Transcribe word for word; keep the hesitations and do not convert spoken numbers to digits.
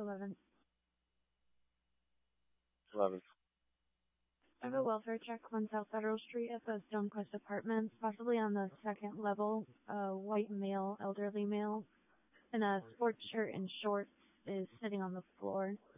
eleven. eleven. I have a welfare check on South Federal Street at the Stonecrest Apartments, possibly on the second level. A white male, elderly male, in a sports shirt and shorts is sitting on the floor.